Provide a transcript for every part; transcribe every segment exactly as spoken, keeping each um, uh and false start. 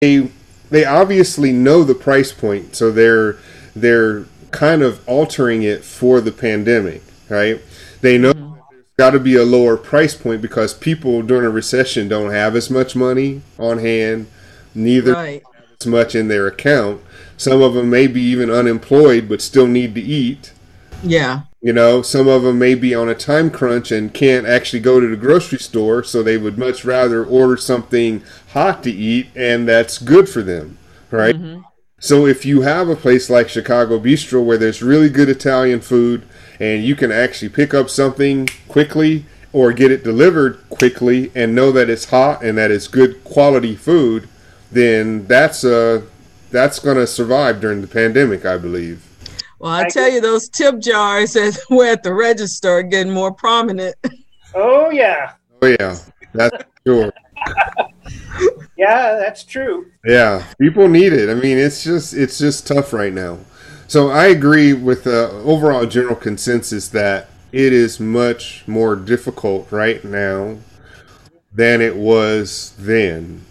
they they obviously know the price point, so they're they're kind of altering it for the pandemic, right? They know Hmm. got to be a lower price point because people during a recession don't have as much money on hand, neither Right. as much in their account. Some of them may be even unemployed but still need to eat. Yeah. You know, some of them may be on a time crunch and can't actually go to the grocery store, so they would much rather order something hot to eat, and that's good for them, right? Hmm. So if you have a place like Chicago Bistro where there's really good Italian food and you can actually pick up something quickly or get it delivered quickly and know that it's hot and that it's good quality food, then that's uh that's going to survive during the pandemic, I believe. Well, I I tell agree. you, those tip jars that were at the register are getting more prominent. Oh yeah, Oh yeah, that's sure. yeah, that's true. Yeah, people need it. I mean, it's just it's just tough right now. So I agree with the overall general consensus that it is much more difficult right now than it was then.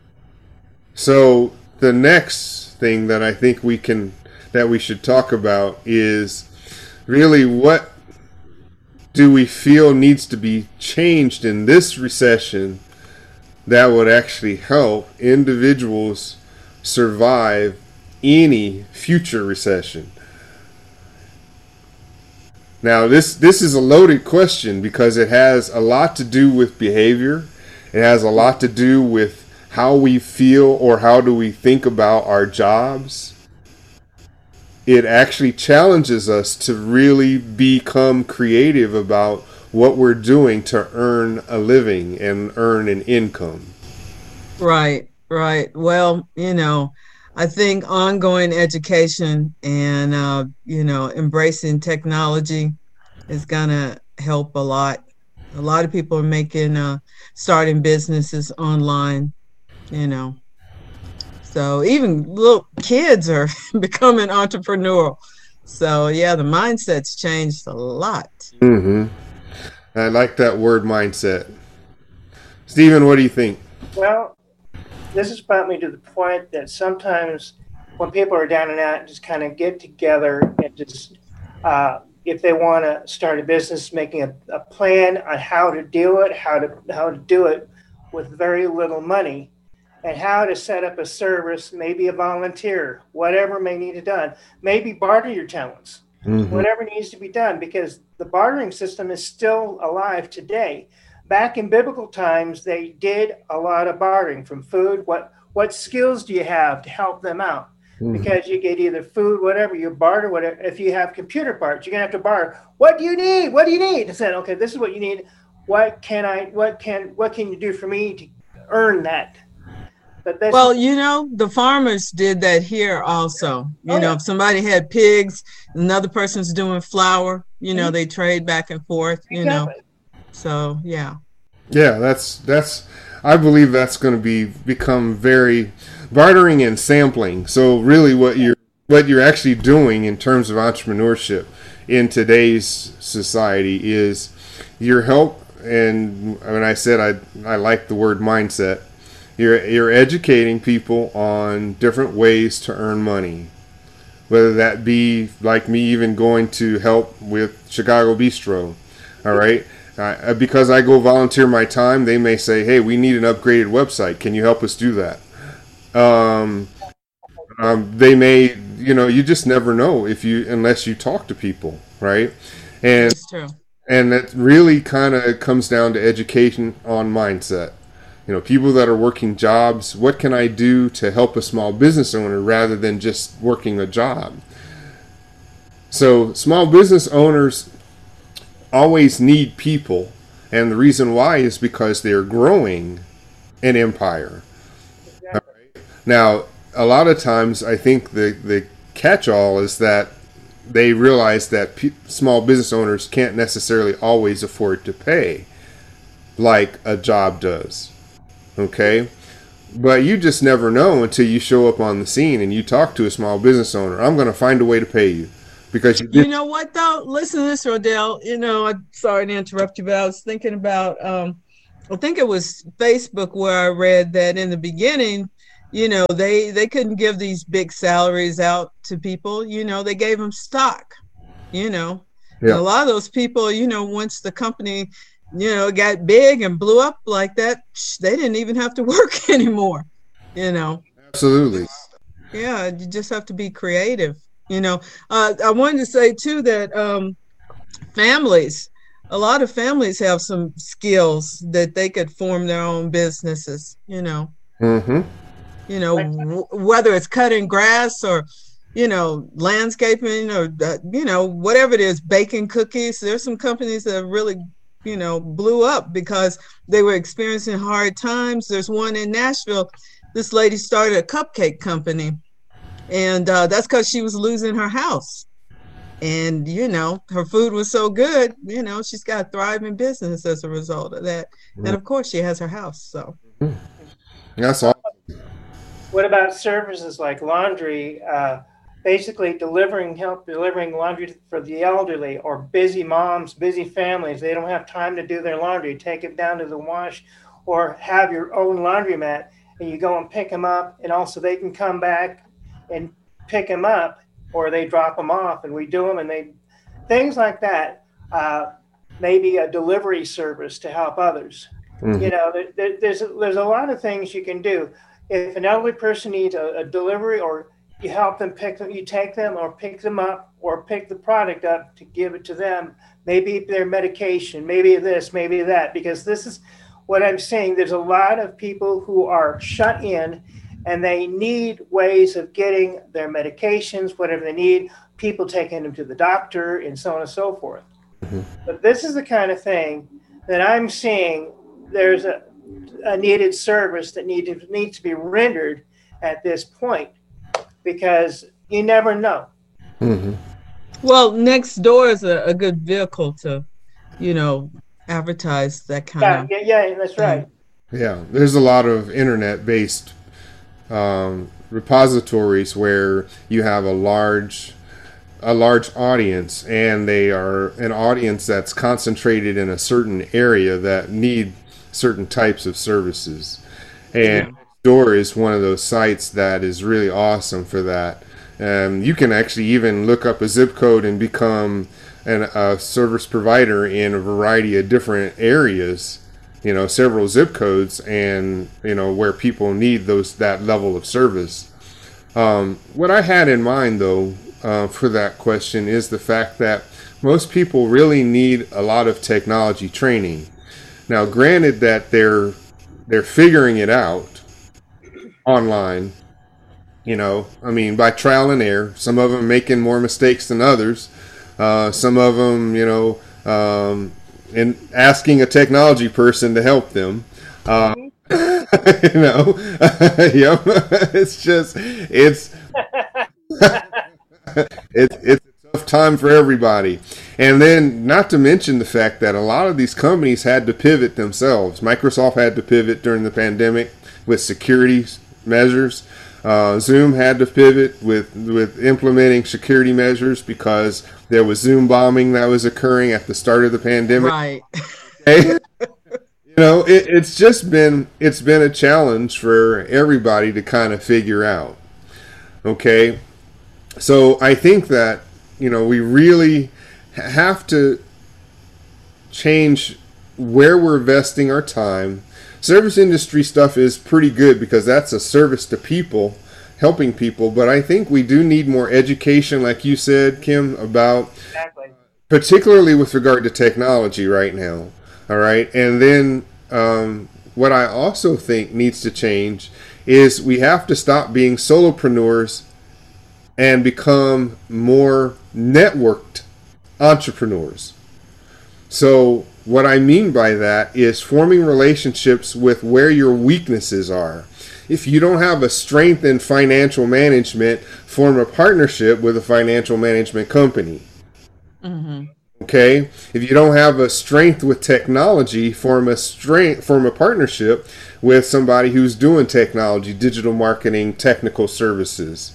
So the next thing that I think we can that we should talk about is really what do we feel needs to be changed in this recession that would actually help individuals survive any future recession. Now, this this is a loaded question because it has a lot to do with behavior. It has a lot to do with how we feel or how do we think about our jobs. It actually challenges us to really become creative about what we're doing to earn a living and earn an income. Right, right. Well, you know, I think ongoing education and, uh, you know, embracing technology is gonna help a lot. A lot of people are making, uh, starting businesses online, you know. So even little kids are becoming entrepreneurial. So yeah, the mindset's changed a lot. Mm-hmm. I like that word mindset. Stephen, what do you think? Well, this has brought me to the point that sometimes when people are down and out, just kind of get together and just, uh, if they want to start a business, making a, a plan on how to do it, how to how to do it with very little money, and how to set up a service, maybe a volunteer, whatever may need to done, maybe barter your talents, Mm-hmm. whatever needs to be done, because the bartering system is still alive today. Back in biblical times, they did a lot of bartering from food. What what skills do you have to help them out? Mm-hmm. Because you get either food, whatever you barter, whatever. If you have computer parts, you're gonna have to barter. What do you need? What do you need? I said, okay, this is what you need. What can I? What can? What can you do for me to earn that? But this is, Well, you know, the farmers did that here also. oh You know, yeah, if somebody had pigs, another person's doing flour, you know, mhm, they trade back and forth, you know. exactly. So, yeah. Yeah, that's that's. I believe that's going to be become very bartering and sampling. So really, what you're what you're actually doing in terms of entrepreneurship in today's society is your help. And when I said I I like the word mindset, you're you're educating people on different ways to earn money. Whether that be like me even going to help with Chicago Bistro, all right? Uh, because I go volunteer my time, they may say, "Hey, we need an upgraded website. Can you help us do that?" Um, um, they may, you know, you just never know if you unless you talk to people, right? And That's true. and that really kind of comes down to education on mindset. You know, people that are working jobs, what can I do to help a small business owner rather than just working a job? So, small business owners always need people, and the reason why is because they're growing an empire. Exactly. Now, a lot of times, I think the the catch-all is that they realize that pe small business owners can't necessarily always afford to pay like a job does. Okay, but you just never know until you show up on the scene and you talk to a small business owner. I'm going to find a way to pay you because you You did. know what though? Listen to this, Rodell. You know, I'm sorry to interrupt you, but I was thinking about um I think it was Facebook where I read that in the beginning, you know, they they couldn't give these big salaries out to people. You know, they gave them stock. You know, and Yeah. a lot of those people, you know, once the company, you know, got big and blew up like that, they didn't even have to work anymore. You know, Absolutely. yeah, you just have to be creative. You know, uh, I wanted to say too that um, families, a lot of families have some skills that they could form their own businesses. You know, Mm-hmm. you know, w- whether it's cutting grass or, you know, landscaping or, uh, you know, whatever it is, baking cookies. There's some companies that really, you know, blew up because they were experiencing hard times. There's one in Nashville. This lady started a cupcake company, and uh, that's because she was losing her house. And, you know, her food was so good, you know, she's got a thriving business as a result of that. And of course, she has her house. So, That's all. What about services like laundry? Uh, basically, delivering help delivering laundry for the elderly or busy moms, busy families. They don't have time to do their laundry. Take it down to the wash, or have your own laundromat, and you go and pick them up. And also, they can come back and pick them up, or they drop them off, and we do them, and they things like that. Uh, maybe a delivery service to help others. Mhm. You know, there, there's there's a lot of things you can do. If an elderly person needs a, a delivery, or you help them pick them, you take them or pick them up or pick the product up to give it to them. Maybe their medication, maybe this, maybe that, because this is what I'm saying. There's a lot of people who are shut in, and they need ways of getting their medications, whatever they need, people taking them to the doctor, and so on and so forth. Mhm. But this is the kind of thing that I'm seeing there's a, a needed service that need to, needs to be rendered at this point, because you never know. Mm-hmm. well, next door is a, a good vehicle to, you know, advertise that kind Yeah, of. yeah, yeah, that's right. Yeah, there's a lot of internet-based um, repositories where you have a large a large audience, and they are an audience that's concentrated in a certain area that need certain types of services. And Door is one of those sites that is really awesome for that. Um, you can actually even look up a zip code and become an, a service provider in a variety of different areas, you know, several zip codes, and, you know, where people need those that level of service. Um, what I had in mind, though, uh, for that question is the fact that most people really need a lot of technology training. Now, granted that they're they're figuring it out online, you know, I mean, by trial and error. Some of them making more mistakes than others. Uh, some of them, you know, um, and asking a technology person to help them. Uh, you know, yep. It's just it's it's it's a tough time for everybody. And then, not to mention the fact that a lot of these companies had to pivot themselves. Microsoft had to pivot during the pandemic with security measures. Uh, Zoom had to pivot with with implementing security measures because there was Zoom bombing that was occurring at the start of the pandemic. Right. Okay? You know, it, it's just been it's been a challenge for everybody to kind of figure out. Okay, so I think that, you know, we really have to change where we're investing our time. Service industry stuff is pretty good because that's a service to people, helping people. But I think we do need more education, like you said, Kim, about Exactly. particularly with regard to technology right now. All right. And then um, what I also think needs to change is we have to stop being solopreneurs and become more networked entrepreneurs. So what I mean by that is forming relationships with where your weaknesses are. If you don't have a strength in financial management, form a partnership with a financial management company. Mm-hmm. Okay? If you don't have a strength with technology, form a strength form a partnership with somebody who's doing technology, digital marketing, technical services.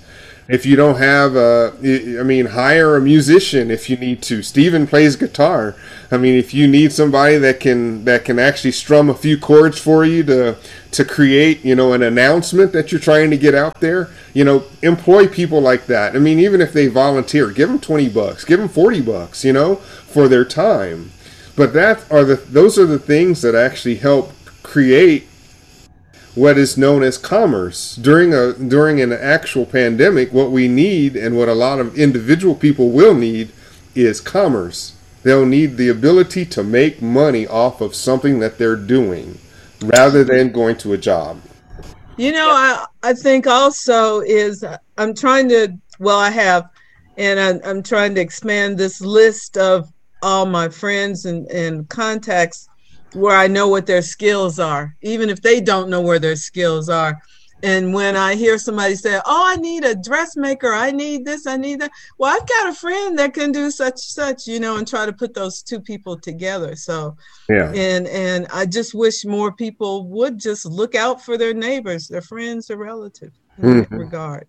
If you don't have a, I mean, hire a musician if you need to. Steven plays guitar. I mean, if you need somebody that can that can actually strum a few chords for you to to create, you know, an announcement that you're trying to get out there, you know, employ people like that. I mean, even if they volunteer, give them twenty bucks, give them forty bucks, you know, for their time. But that are the those are the things that actually help create what is known as commerce. During a during an actual pandemic, what we need and what a lot of individual people will need is commerce. They'll need the ability to make money off of something that they're doing rather than going to a job. You know, I, I think also is I'm trying to, well, I have, and I, I'm trying to expand this list of all my friends and, and contacts where I know what their skills are, even if they don't know where their skills are. And when I hear somebody say, oh, I need a dressmaker, I need this, I need that. Well, I've got a friend that can do such, such, you know, and try to put those two people together. So, yeah. And, and I just wish more people would just look out for their neighbors, their friends or relatives in mm-hmm. that regard.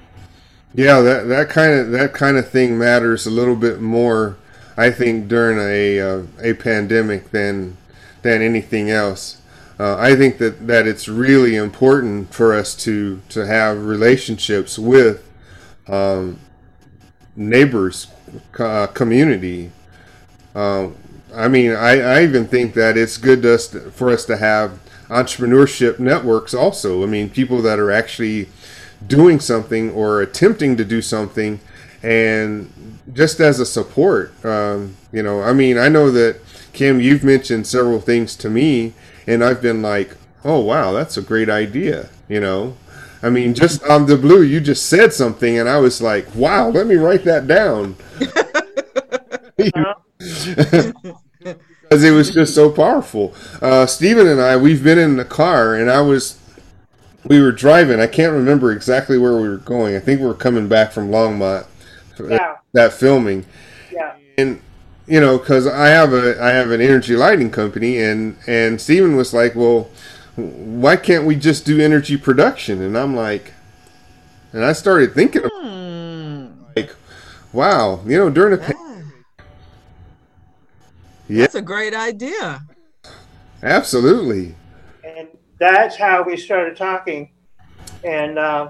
Yeah, that, that kind of, that kind of thing matters a little bit more, I think, during a, uh, a pandemic than, than anything else. Uh, I think that, that it's really important for us to, to have relationships with um, neighbors, uh, community. Uh, I mean, I, I even think that it's good to us to, for us to have entrepreneurship networks also. I mean, people that are actually doing something or attempting to do something, and just as a support. Um, you know, I mean, I know that, Kim, you've mentioned several things to me, and I've been like, oh, wow, that's a great idea, you know. I mean, just on the blue, you just said something, and I was like, wow, let me write that down. Because it was just so powerful. Uh, Steven and I, we've been in the car, and I was, we were driving. I can't remember exactly where we were going. I think we were coming back from Longmont, yeah. that filming. Yeah. And you know, because I have a I have an energy lighting company, and and Steven was like, well, why can't we just do energy production? And I'm like, and I started thinking, hmm. like, wow, you know, during the yeah. yeah, that's a great idea. Absolutely. And that's how we started talking, and uh,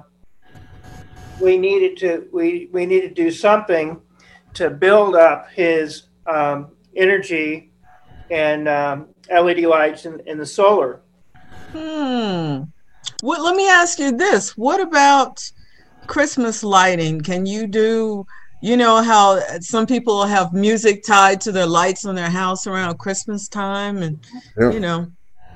we needed to we we needed to do something to build up his Um, energy and um, L E D lights and, and the solar. Hmm. Well, let me ask you this. What about Christmas lighting? Can you do, you know, how some people have music tied to their lights on their house around Christmas time, and, yeah. you know.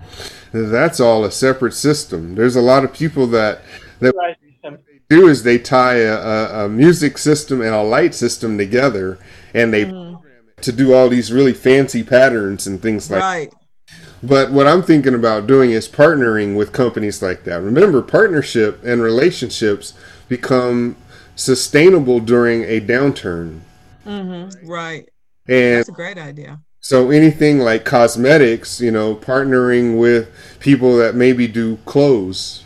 That's all a separate system. There's a lot of people that, that right. what they do is they tie a, a, a music system and a light system together, and they mm. to do all these really fancy patterns and things like right. that. But what I'm thinking about doing is partnering with companies like that. Remember, partnership and relationships become sustainable during a downturn. Mm-hmm. Right. And that's a great idea. So anything like cosmetics, you know, partnering with people that maybe do clothes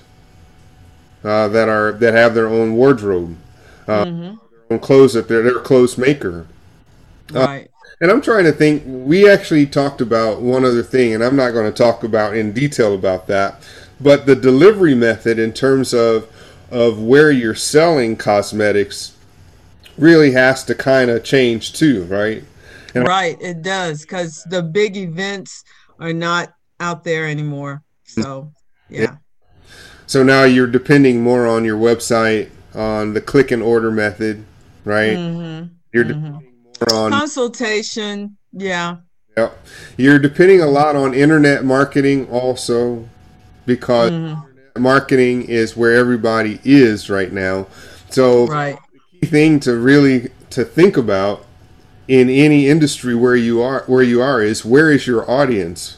uh, that are that have their own wardrobe, uh, mm-hmm. their own clothes that they're, they're a clothes maker. Right. Uh, And I'm trying to think, we actually talked about one other thing, and I'm not going to talk about in detail about that, but the delivery method in terms of of where you're selling cosmetics really has to kind of change too, right? And right, it does, because the big events are not out there anymore. So, yeah. yeah. So now you're depending more on your website, on the click and order method, right? Mm-hmm. You're mm-hmm. depending on consultation, yeah. Yeah. You're depending a lot on internet marketing also, because mm-hmm. internet marketing is where everybody is right now. So right. the key thing to really to think about in any industry where you are where you are is, where is your audience?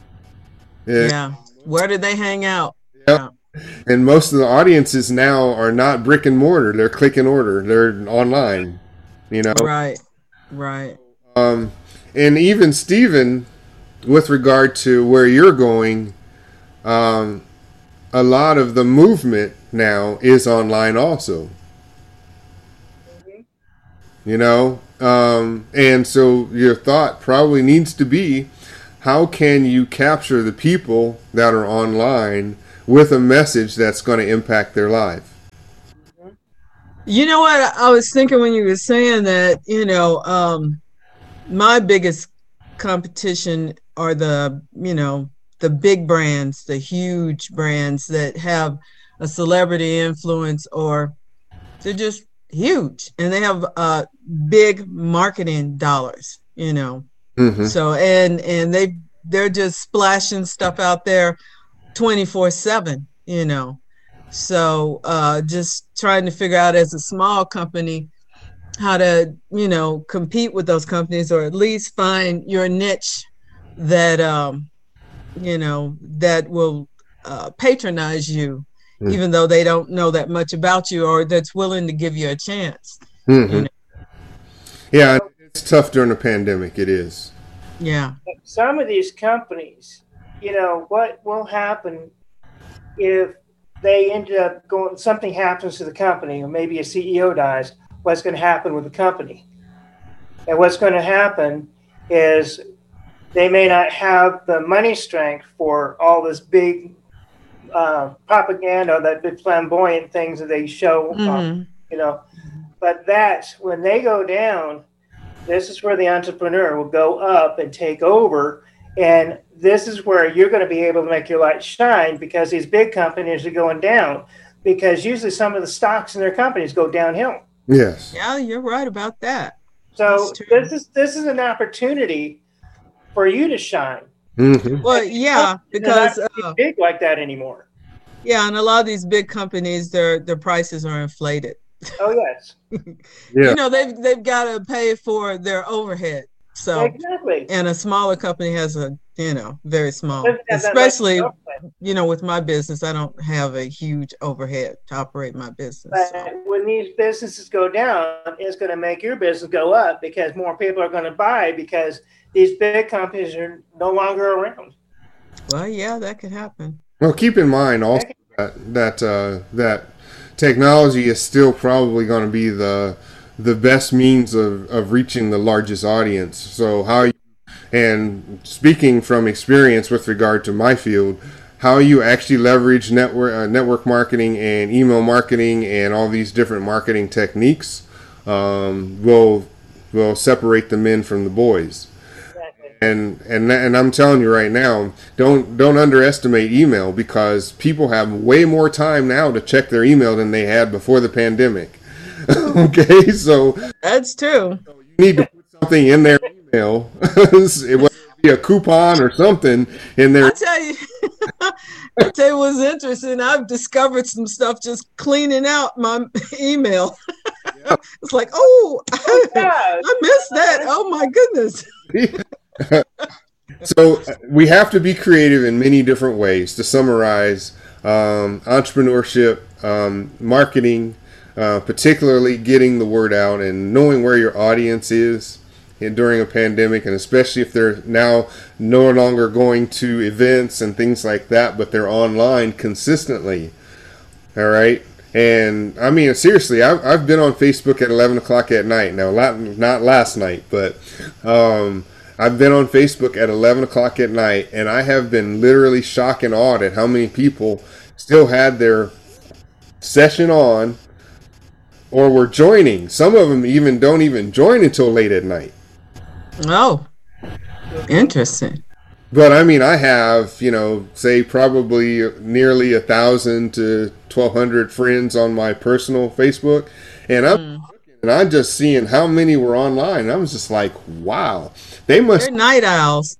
Yeah. yeah. Where do they hang out? Yep. Yeah. And most of the audiences now are not brick and mortar. They're click and order. They're online, you know? Right. Right. Um, and even Steven, with regard to where you're going, um, a lot of the movement now is online also. you know? Um, and so your thought probably needs to be, how can you capture the people that are online with a message that's going to impact their life? You know what? I was thinking when you were saying that, you know, um, my biggest competition are the, you know, the big brands, the huge brands that have a celebrity influence, or they're just huge and they have uh, big marketing dollars, you know. Mm-hmm. So, and, and they, they're just splashing stuff out there twenty-four seven, you know. So uh, just trying to figure out as a small company how to, you know, compete with those companies, or at least find your niche that, um, you know, that will uh, patronize you, mm-hmm. even though they don't know that much about you, or that's willing to give you a chance. Mm-hmm. You know? Yeah, it's tough during the pandemic. It is. Yeah. Some of these companies, you know, what will happen if they end up going, something happens to the company, or maybe a C E O dies, what's going to happen with the company? And what's going to happen is they may not have the money strength for all this big uh, propaganda, that big flamboyant things that they show, mm-hmm. um, you know. But that's when they go down, this is where the entrepreneur will go up and take over. And this is where you're going to be able to make your light shine, because these big companies are going down, because usually some of the stocks in their companies go downhill. Yes. Yeah, you're right about that. So this is this is an opportunity for you to shine. Mm-hmm. Well, yeah, because they're not uh, big like that anymore. Yeah, and a lot of these big companies, their their prices are inflated. Oh yes. Yeah. You know, they've they've got to pay for their overhead. So exactly. And a smaller company has a, you know, very small, especially, you know, with my business, I don't have a huge overhead to operate my business. But so. When these businesses go down, it's going to make your business go up, because more people are going to buy, because these big companies are no longer around. Well, yeah, that could happen. Well, keep in mind also that that uh, that technology is still probably going to be the the best means of, of reaching the largest audience. So how you, and speaking from experience with regard to my field, how you actually leverage network uh, network marketing and email marketing and all these different marketing techniques um, will will separate the men from the boys. And and and I'm telling you right now, don't don't underestimate email, because people have way more time now to check their email than they had before the pandemic. Okay, so that's true. So you need to put something in their email, whether it be a coupon or something in there. I tell you, I tell you what's interesting. I've discovered some stuff just cleaning out my email. Yeah. It's like, oh, I, I missed that. Oh my goodness. So we have to be creative in many different ways. To summarize, um, entrepreneurship, um, marketing, uh, particularly getting the word out and knowing where your audience is in, during a pandemic, and especially if they're now no longer going to events and things like that, but they're online consistently. All right. And I mean, seriously, I've, I've been on Facebook at eleven o'clock at night. Now, not, not last night, but um, I've been on Facebook at eleven o'clock at night, and I have been literally shocked and awed at how many people still had their session on or were joining. Some of them even don't even join until late at night. Oh, interesting. But I mean, I have, you know, say probably nearly a thousand to twelve hundred friends on my personal Facebook, and I'm mm. and I'm just seeing how many were online. I was just like, wow, they must They're night owls,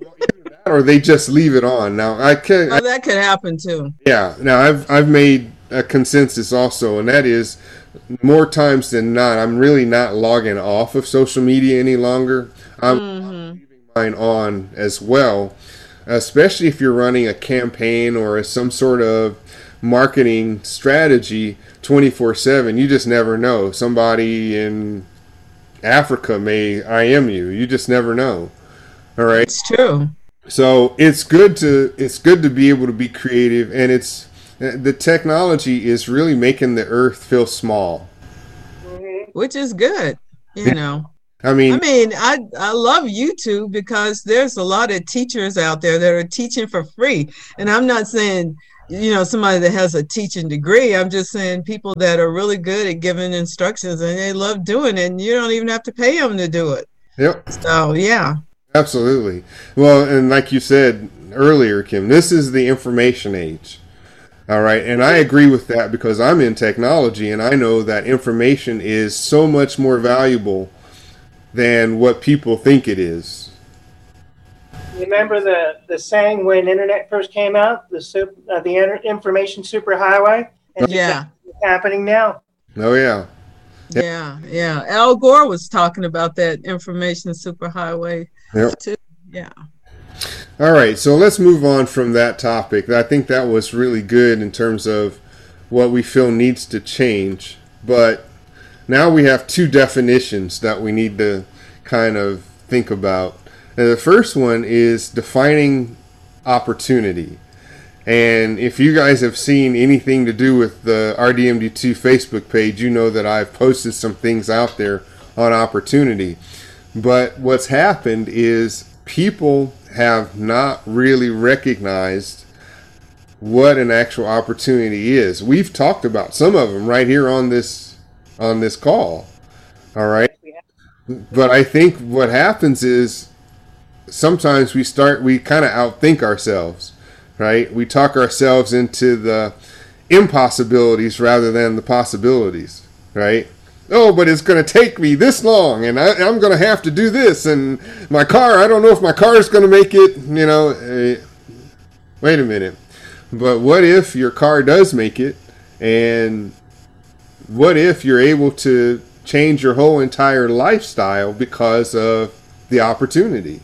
or they just leave it on. Now I can. Oh, that could happen too. Yeah. Now I've I've made a consensus also, and that is, more times than not, I'm really not logging off of social media any longer. I'm mm-hmm. mine on as well, especially if you're running a campaign or some sort of marketing strategy twenty-four seven. You just never know. Somebody in Africa may I M you. You just never know. All right. It's true. So it's good to it's good to be able to be creative, and it's the technology is really making the earth feel small, which is good. you know. I mean, I mean, I I love YouTube because there's a lot of teachers out there that are teaching for free. And I'm not saying, you know, somebody that has a teaching degree. I'm just saying people that are really good at giving instructions and they love doing it, and you don't even have to pay them to do it. Yep. So, yeah. Absolutely. Well, and like you said earlier, Kim, this is the information age. All right. And I agree with that because I'm in technology and I know that information is so much more valuable than what people think it is. Remember the, the saying when internet first came out, the super, uh, the inter- information superhighway? And yeah. It's happening now. Oh, yeah. Yep. Yeah, yeah. Al Gore was talking about that information superhighway yep. too. Yeah. All right, so let's move on from that topic. I think that was really good in terms of what we feel needs to change. But now we have two definitions that we need to kind of think about. And the first one is defining opportunity. And if you guys have seen anything to do with the R D M D two Facebook page, you know that I've posted some things out there on opportunity. But what's happened is people have not really recognized what an actual opportunity is. We've talked about some of them right here on this on this call. All right. But I think what happens is sometimes we start we kind of outthink ourselves. Right? We talk ourselves into the impossibilities rather than the possibilities, right? Oh, but it's going to take me this long, and I, I'm going to have to do this, and my car, I don't know if my car is going to make it, you know. Uh, wait a minute. But what if your car does make it, and what if you're able to change your whole entire lifestyle because of the opportunity?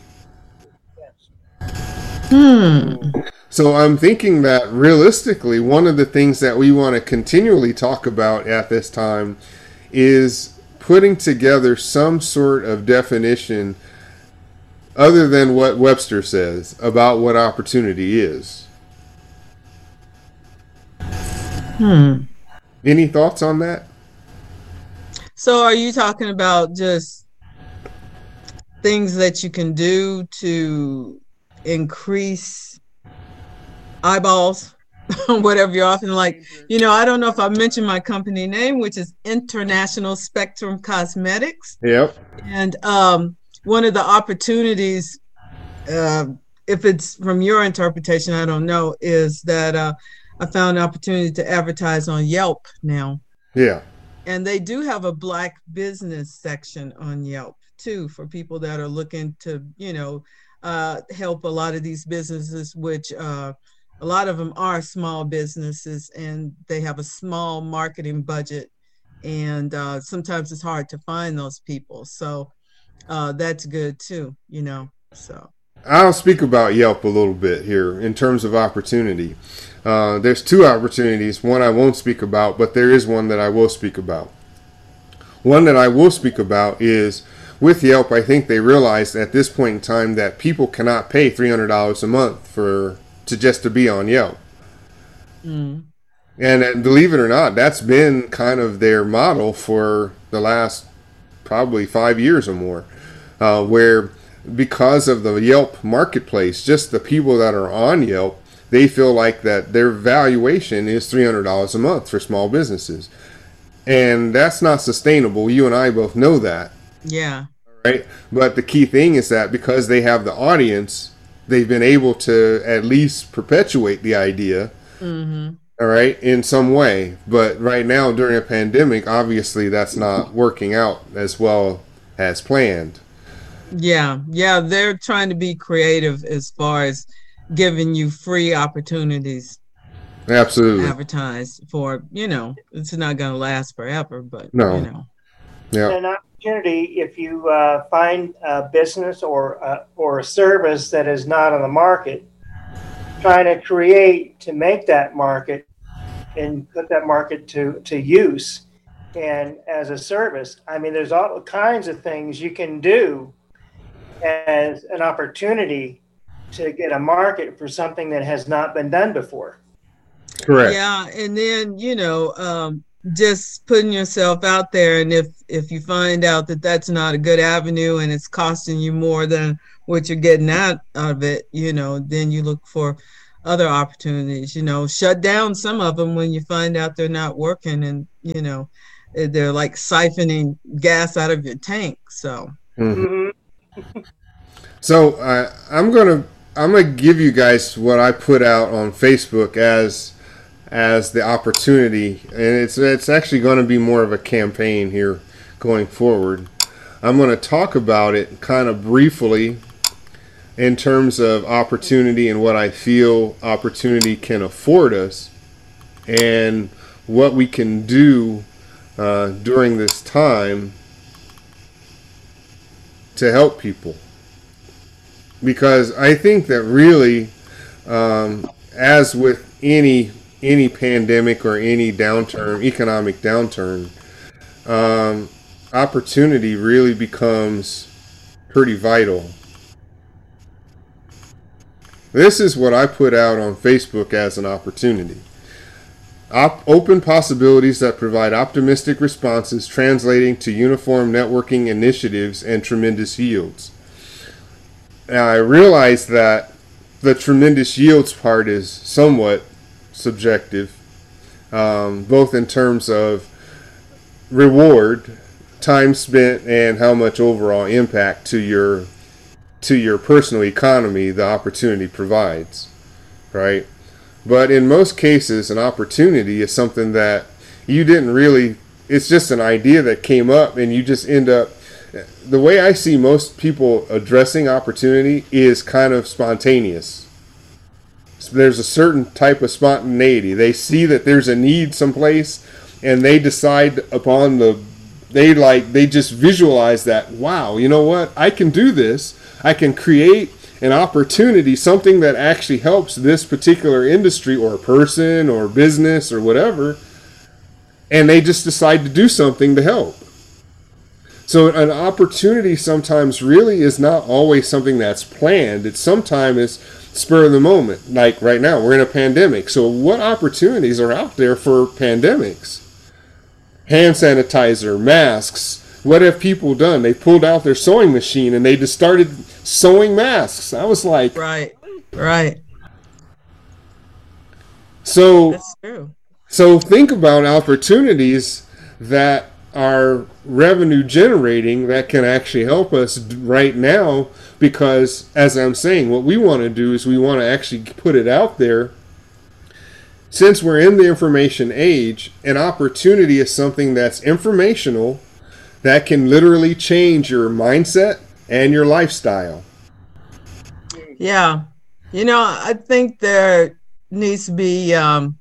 Hmm. So I'm thinking that realistically, one of the things that we want to continually talk about at this time is putting together some sort of definition other than what Webster says about what opportunity is. Hmm. Any thoughts on that? So are you talking about just things that you can do to increase eyeballs, whatever you're often like, you know, I don't know if I mentioned my company name, which is International Spectrum Cosmetics. Yep. And um, one of the opportunities, uh, if it's from your interpretation, I don't know, is that uh, I found an opportunity to advertise on Yelp now. Yeah. And they do have a Black business section on Yelp too, for people that are looking to, you know, uh, help a lot of these businesses, which uh, a lot of them are small businesses and they have a small marketing budget. And uh, sometimes it's hard to find those people. So uh, that's good too, you know, so. I'll speak about Yelp a little bit here in terms of opportunity. Uh, there's two opportunities. One I won't speak about, but there is one that I will speak about. One that I will speak about is with Yelp, I think they realized at this point in time that people cannot pay three hundred dollars a month for to just to be on Yelp. Mm. And, and believe it or not, that's been kind of their model for the last probably five years or more, uh, where because of the Yelp marketplace, just the people that are on Yelp, they feel like that their valuation is three hundred dollars a month for small businesses. And that's not sustainable. You and I both know that. Yeah. Right. But the key thing is that because they have the audience, they've been able to at least perpetuate the idea. Mm-hmm. All right, in some way. But right now, during a pandemic, obviously that's not working out as well as planned. Yeah, yeah, they're trying to be creative as far as giving you free opportunities. Absolutely. Advertise for, you know, it's not going to last forever, but, no. you know. Yeah. An opportunity if you uh, find a business or, uh, or a service that is not on the market, trying to create to make that market and put that market to, to use. And as a service, I mean, there's all kinds of things you can do as an opportunity to get a market for something that has not been done before. Correct. Yeah, and then, you know, um, just putting yourself out there, and if if you find out that that's not a good avenue and it's costing you more than what you're getting out of it, you know, then you look for other opportunities. You know, shut down some of them when you find out they're not working, and you know, they're like siphoning gas out of your tank. So, mm-hmm. so uh, I'm gonna I'm gonna give you guys what I put out on Facebook as as the opportunity, and it's it's actually going to be more of a campaign here going forward. I'm going to talk about it kind of briefly in terms of opportunity and what I feel opportunity can afford us, and what we can do uh, during this time to help people. Because I think that really, um, as with any any pandemic or any downturn, economic downturn, um, opportunity really becomes pretty vital. This is what I put out on Facebook as an opportunity. Op- open possibilities that provide optimistic responses translating to uniform networking initiatives and tremendous yields. Now, I realize that the tremendous yields part is somewhat subjective, um, both in terms of reward, time spent, and how much overall impact to your to your personal economy the opportunity provides, right? But in most cases, an opportunity is something that you didn't really, it's just an idea that came up, and you just end up, the way I see most people addressing opportunity is kind of spontaneous. There's a certain type of spontaneity. They see that there's a need someplace, and they decide upon the, they like, they just visualize that, wow, you know what, I can do this. I can create an opportunity, something that actually helps this particular industry or person or business or whatever, and they just decide to do something to help. So an opportunity sometimes really is not always something that's planned. It's sometimes spur of the moment. Like right now, we're in a pandemic. So what opportunities are out there for pandemics? Hand sanitizer, masks. What have people done? They pulled out their sewing machine and they just started sewing masks. I was like, right, right. So that's true. So think about opportunities that are revenue generating that can actually help us right now, because as I'm saying, what we want to do is we want to actually put it out there. Since we're in the information age, an opportunity is something that's informational that can literally change your mindset and your lifestyle. Yeah. You know, I think there needs to be um,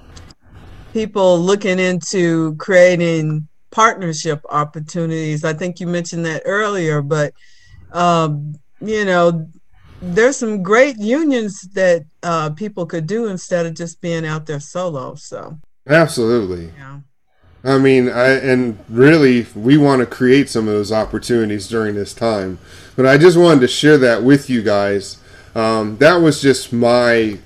people looking into creating partnership opportunities. I think you mentioned that earlier, but, um, you know, there's some great unions that uh, people could do instead of just being out there solo. So absolutely. Yeah. I mean, I, and really, we want to create some of those opportunities during this time. But I just wanted to share that with you guys. Um, that was just my,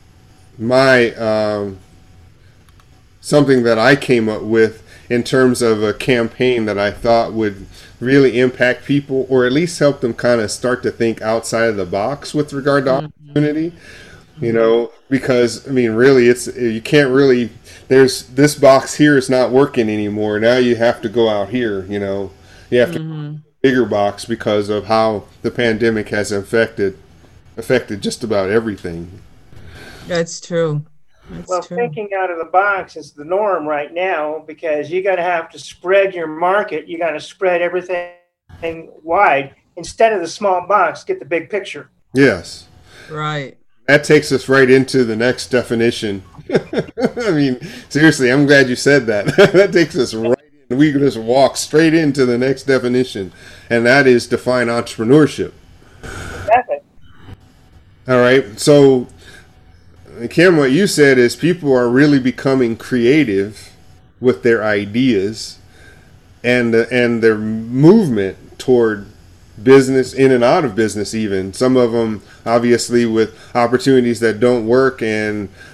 my um, something that I came up with in terms of a campaign that I thought would really impact people, or at least help them kind of start to think outside of the box with regard to opportunity. You know, because I mean, really, it's you can't really. There's this box here is not working anymore. Now you have to go out here. You know, you have to mm-hmm. bigger box because of how the pandemic has affected affected just about everything. That's true. That's well, true. Thinking out of the box is the norm right now, because you got to have to spread your market. You got to spread everything wide instead of the small box. Get the big picture. Yes. Right. That takes us right into the next definition. I mean, seriously, I'm glad you said that. That takes us right in. We can just walk straight into the next definition, and that is define entrepreneurship. Exactly. All right. So, Kim, what you said is people are really becoming creative with their ideas and and their movement toward business, in and out of business even. Some of them obviously with opportunities that don't work and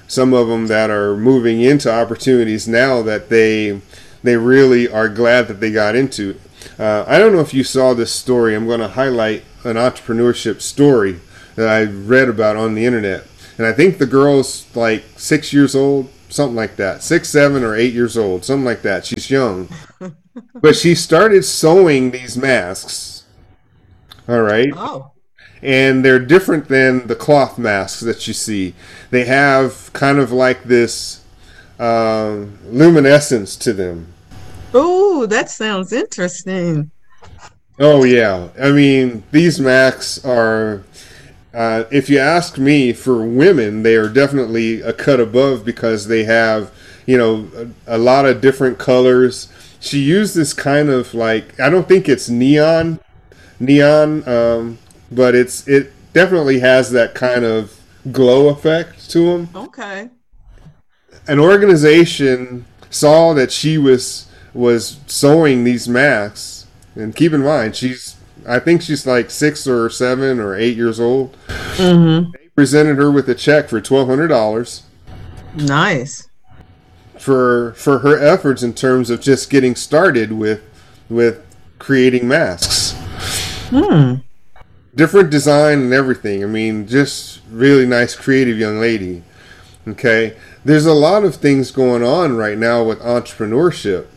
some of them that are moving into opportunities now that they they really are glad that they got into. Uh, I don't know if you saw this story. I'm going to highlight an entrepreneurship story that I read about on the internet. And I think the girl's like six years old, something like that. Six, seven, or eight years old, something like that. She's young. But she started sewing these masks. All right. Oh. And they're different than the cloth masks that you see. They have kind of like this uh, luminescence to them. Oh, that sounds interesting. Oh, yeah. I mean, these masks are, uh, if you ask me, for women, they are definitely a cut above because they have, you know, a, a lot of different colors. She used this kind of like, I don't think it's neon, neon, um, but it's it definitely has that kind of glow effect to them. Okay. An organization saw that she was was sewing these masks, and keep in mind she's I think she's like six or seven or eight years old. Mm-hmm. They presented her with a check for twelve hundred dollars. Nice. For for her efforts in terms of just getting started with with creating masks. Hmm. Different design and everything. I mean, just really nice, creative young lady. Okay, there's a lot of things going on right now with entrepreneurship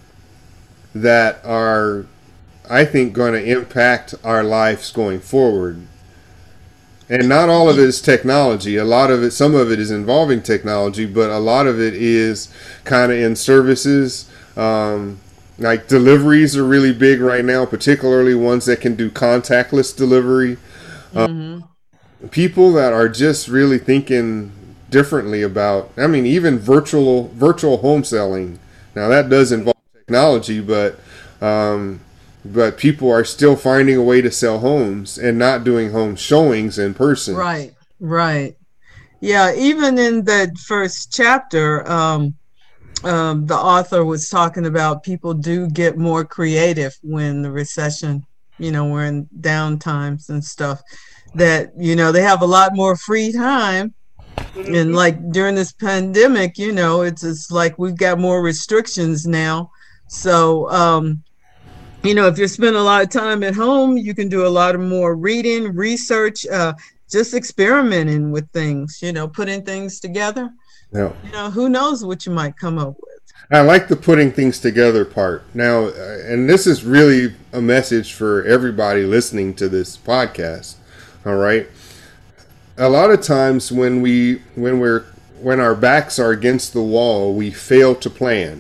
that are, I think, going to impact our lives going forward. And not all of it is technology. A lot of it, some of it is involving technology, but a lot of it is kind of in services. Um, like deliveries are really big right now, particularly ones that can do contactless delivery. Mm-hmm. Um, people that are just really thinking differently about, I mean, even virtual virtual home selling. Now that does involve technology, but um, but people are still finding a way to sell homes and not doing home showings in person. Right, right. Yeah, even in that first chapter, um, um, the author was talking about people do get more creative when the recession, you know, we're in down times and stuff, that, you know, they have a lot more free time. And like during this pandemic, you know, it's, it's like we've got more restrictions now. So, um, you know, if you're spending a lot of time at home, you can do a lot of more reading, research, uh, just experimenting with things, you know, putting things together. Yeah. You know, who knows what you might come up with. I like the putting things together part. Now, uh, and this is really a message for everybody listening to this podcast. All right. A lot of times when we when we're when our backs are against the wall, we fail to plan.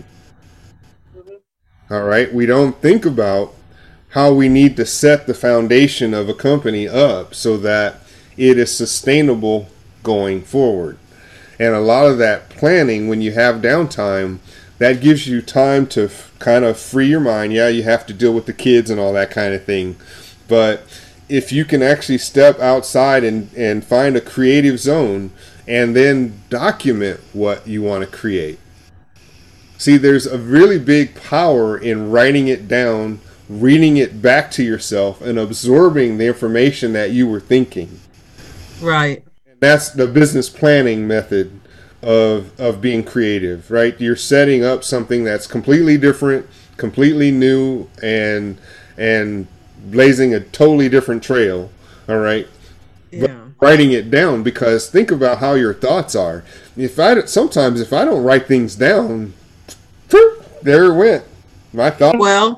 All right. We don't think about how we need to set the foundation of a company up so that it is sustainable going forward. And a lot of that planning, when you have downtime, that gives you time to f- kind of free your mind. Yeah, you have to deal with the kids and all that kind of thing. But if you can actually step outside and, and find a creative zone and then document what you want to create. See, there's a really big power in writing it down, reading it back to yourself, and absorbing the information that you were thinking. Right. That's the business planning method of of being creative, right? You're setting up something that's completely different, completely new, and and blazing a totally different trail, all right? Yeah. But writing it down, because think about how your thoughts are. If I sometimes if I don't write things down, there it went. My thought. Well,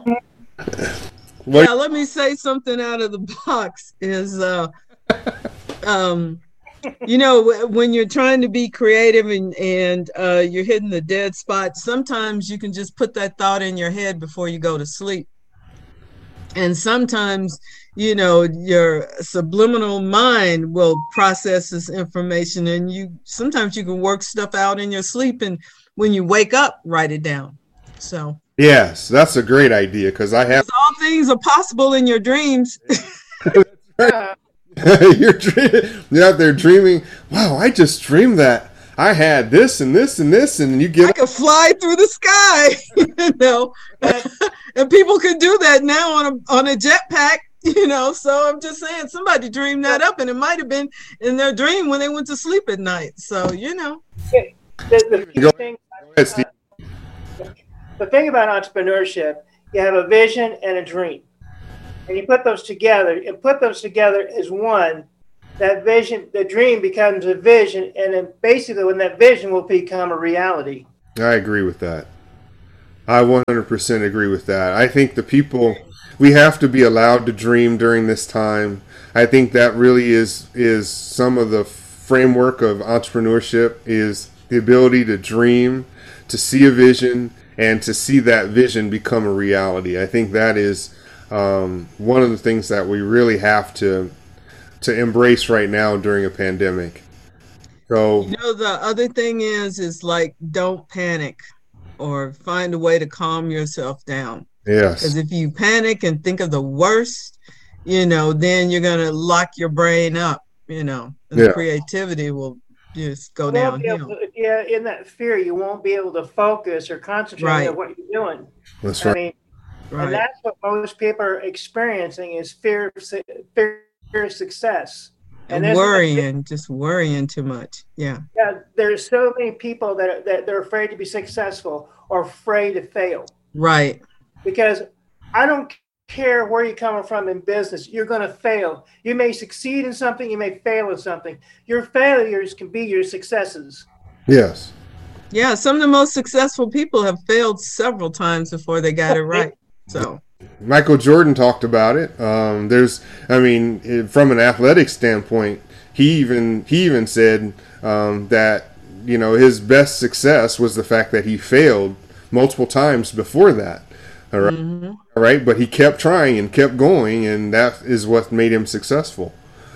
what? yeah, let me say something out of the box is, uh, um, you know, when you're trying to be creative and, and uh, you're hitting the dead spot, sometimes you can just put that thought in your head before you go to sleep. And sometimes, you know, your subliminal mind will process this information, and you sometimes you can work stuff out in your sleep, and when you wake up, write it down. So yes, that's a great idea, because I have all things are possible in your dreams. You're, dream- you're out there dreaming. Wow, I just dreamed that I had this and this and this, and you get. I could fly through the sky, you know, and people can do that now on a on a jetpack, you know. So I'm just saying, somebody dreamed that up, and it might have been in their dream when they went to sleep at night. So you know. the, the, Go thing, ahead, Steve. uh, the thing about entrepreneurship, you have a vision and a dream, and you put those together. And put those together as one. That vision, the dream becomes a vision, and then basically, when that vision will become a reality. I agree with that. I one hundred percent agree with that. I think the people, we have to be allowed to dream during this time. I think that really is is some of the framework of entrepreneurship, is the ability to dream, to see a vision, and to see that vision become a reality. I think that is um, one of the things that we really have to to embrace right now during a pandemic. So, you know, the other thing is, is like, don't panic, or find a way to calm yourself down. yes. Because if you panic and think of the worst, you know, then you're going to lock your brain up, you know, and Yeah. the creativity will just go You won't be able downhill. to- yeah, in that fear, you won't be able to focus or concentrate Right. on what you're doing. That's I right. mean, and Right. that's what most people are experiencing is fear, of su- fear of success. And there's- worrying, just worrying too much. Yeah. Yeah, there's so many people that are, that they're afraid to be successful or afraid to fail, Right. because I don't care where you're coming from in business, you're going to fail. You may succeed in something, you may fail in something. Your failures can be your successes. Yes. Yeah. Some of the most successful people have failed several times before they got it right. So, Michael Jordan talked about it. Um, there's, I mean, it- from an athletic standpoint, he even he even said um, that you know his best success was the fact that he failed multiple times before that. All right, mhm. all right, but he kept trying and kept going, and that is what made him successful.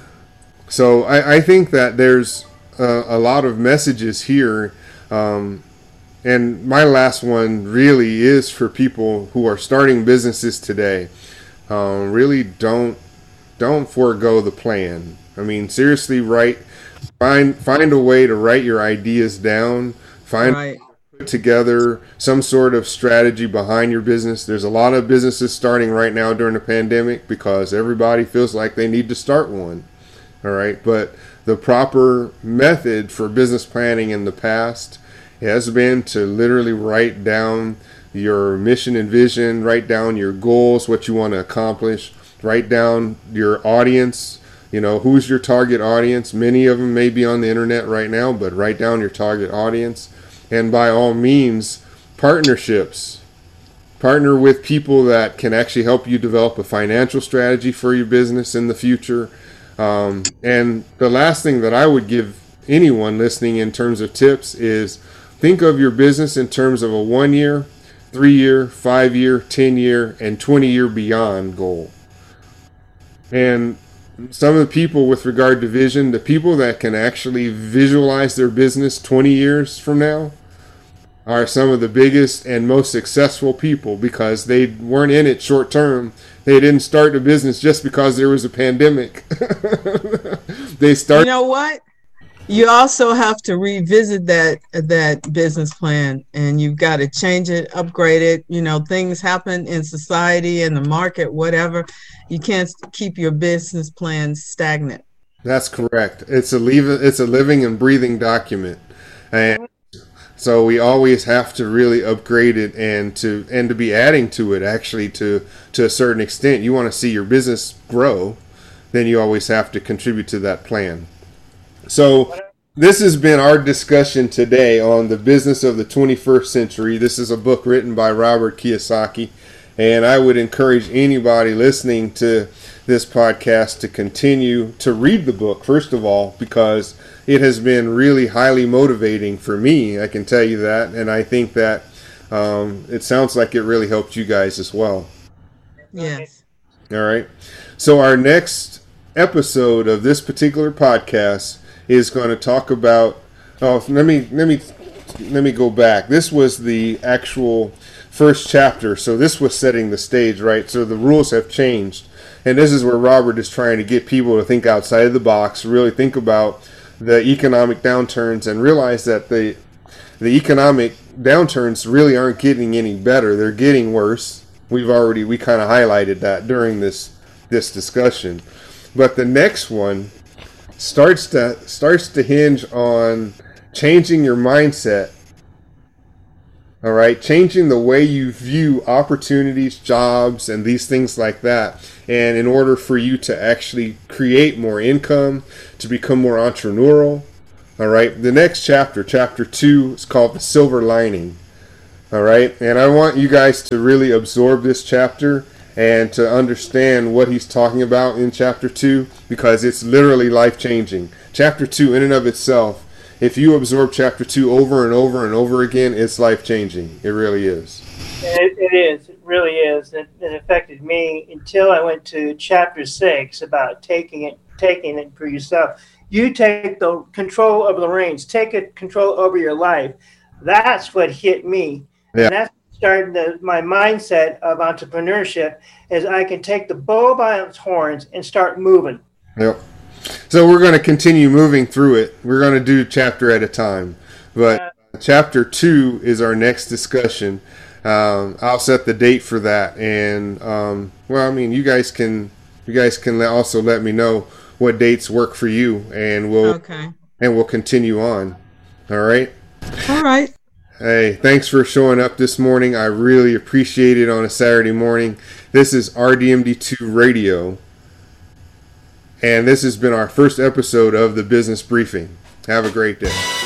So I, I think that there's uh, a lot of messages here. Um, And my last one really is for people who are starting businesses today. Um, really don't don't forego the plan. I mean, seriously, write find find a way to write your ideas down. Find Right. put together some sort of strategy behind your business. There's a lot of businesses starting right now during the pandemic because everybody feels like they need to start one. All right, but the proper method for business planning in the past has been to literally write down your mission and vision, write down your goals, what you want to accomplish, write down your audience, you know, who's your target audience. Many of them may be on the internet right now, but write down your target audience. And by all means, partnerships. Partner with people that can actually help you develop a financial strategy for your business in the future. Um, and the last thing that I would give anyone listening in terms of tips is think of your business in terms of a one year, three year, five year, ten year, and twenty year beyond goal. And some of the people with regard to vision, the people that can actually visualize their business twenty years from now are some of the biggest and most successful people because they weren't in it short term. They didn't start the business just because there was a pandemic. They started. You know what? You also have to revisit that that business plan, and you've got to change it, upgrade it. You know, things happen in society, in the market, whatever. You can't keep your business plan stagnant. That's correct. It's a leave. It's a living and breathing document, and so we always have to really upgrade it and to and to be adding to it. Actually, to to a certain extent, you want to see your business grow, then you always have to contribute to that plan. So this has been our discussion today on the business of the twenty-first century. This is a book written by Robert Kiyosaki, and I would encourage anybody listening to this podcast to continue to read the book, first of all, because it has been really highly motivating for me. I can tell you that, and I think that um, it sounds like it really helped you guys as well. Yes. All right. So our next episode of this particular podcast is going to talk about. Oh, let me let me let me go back. This was the actual first chapter, so this was setting the stage, right? So the rules have changed, and this is where Robert is trying to get people to think outside of the box, really think about the economic downturns, and realize that the the economic downturns really aren't getting any better; they're getting worse. We've already we kind of highlighted that during this this discussion, but the next one starts to starts to hinge on changing your mindset. All right, changing the way you view opportunities, jobs, and these things like that. And in order for you to actually create more income, to become more entrepreneurial. All right, the next chapter, chapter two, is called The Silver Lining. All right, and I want you guys to really absorb this chapter and to understand what he's talking about in chapter two, because it's literally life-changing. Chapter two, in and of itself, if you absorb chapter two over and over and over again, it's life-changing. It really is. It, it is. It really is. It, it affected me until I went to chapter six about taking it, taking it for yourself. You take the control over the reins. Take it, control over your life. That's what hit me. Yeah. And that's started the, my mindset of entrepreneurship, is I can take the bull by its horns and start moving. Yep. So we're going to continue moving through it. We're going to do chapter at a time. But uh, chapter two is our next discussion. Um, I'll set the date for that. And, um, well, I mean, you guys can you guys can also let me know what dates work for you. And we'll, okay. and we'll continue on. All right? All right. Hey, thanks for showing up this morning. I really appreciate it on a Saturday morning. This is R D M D two Radio. And this has been our first episode of the Business Briefing. Have a great day.